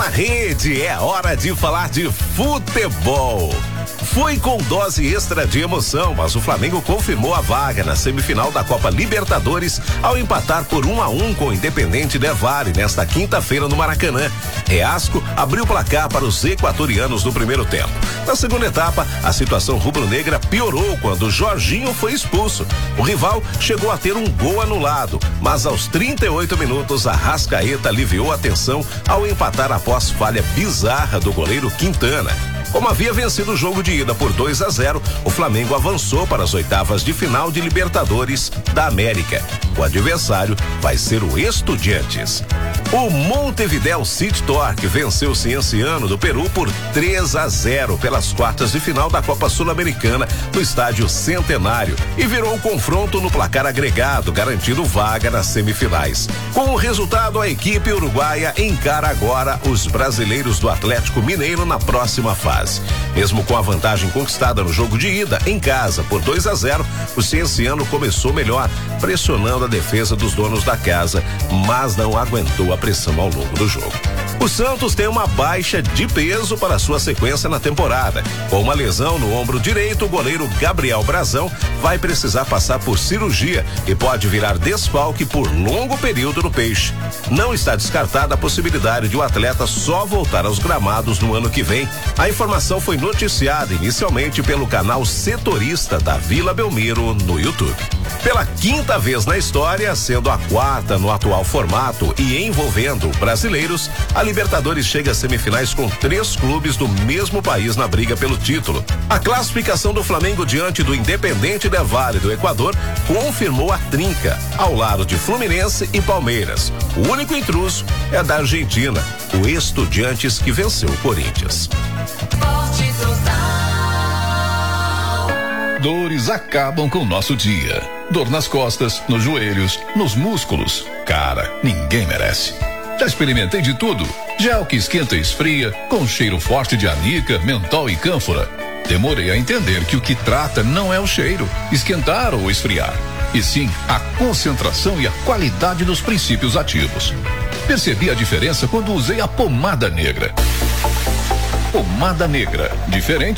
na rede, é hora de falar de futebol. Foi com dose extra de emoção, mas o Flamengo confirmou a vaga na semifinal da Copa Libertadores ao empatar por 1-1 com o Independente Del Valle nesta quinta-feira no Maracanã. Reasco abriu o placar para os equatorianos no primeiro tempo. Na segunda etapa, a situação rubro-negra piorou quando Jorginho foi expulso. O rival chegou a ter um gol anulado, mas aos 38 minutos Arrascaeta aliviou a tensão ao empatar após falha bizarra do goleiro Quintana. Como havia vencido o jogo de ida por 2-0, o Flamengo avançou para as oitavas de final de Libertadores da América. O adversário vai ser o Estudiantes. O Montevideo City Torque venceu o Cienciano do Peru por 3-0 pelas quartas de final da Copa Sul-Americana no estádio Centenário e virou o confronto no placar agregado, garantindo vaga nas semifinais. Com o resultado, a equipe uruguaia encara agora os brasileiros do Atlético Mineiro na próxima fase. Mesmo com a vantagem conquistada no jogo de ida em casa por 2-0, o Cienciano começou melhor, pressionando a defesa dos donos da casa, mas não aguentou a pressão ao longo do jogo. O Santos tem uma baixa de peso para sua sequência na temporada. Com uma lesão no ombro direito, o goleiro Gabriel Brazão vai precisar passar por cirurgia e pode virar desfalque por longo período no Peixe. Não está descartada a possibilidade de o atleta só voltar aos gramados no ano que vem. A informação foi noticiada inicialmente pelo canal setorista da Vila Belmiro no YouTube. Pela quinta vez na história, sendo a quarta no atual formato e envolvendo brasileiros, a Libertadores chega às semifinais com 3 clubes do mesmo país na briga pelo título. A classificação do Flamengo diante do Independente Del Valle do Equador confirmou a trinca, ao lado de Fluminense e Palmeiras. O único intruso é da Argentina, o Estudiantes, que venceu o Corinthians. Dores acabam com o nosso dia. Dor nas costas, nos joelhos, nos músculos. Cara, ninguém merece. Já experimentei de tudo. Gel que esquenta e esfria, com cheiro forte de anica, mentol e cânfora. Demorei a entender que o que trata não é o cheiro, esquentar ou esfriar, e sim a concentração e a qualidade dos princípios ativos. Percebi a diferença quando usei a pomada negra. Pomada negra, diferente